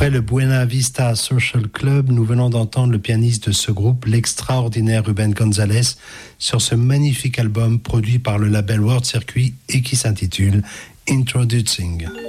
Après le Buena Vista Social Club, nous venons d'entendre le pianiste de ce groupe, l'extraordinaire Ruben Gonzalez, sur ce magnifique album produit par le label World Circuit et qui s'intitule Introducing.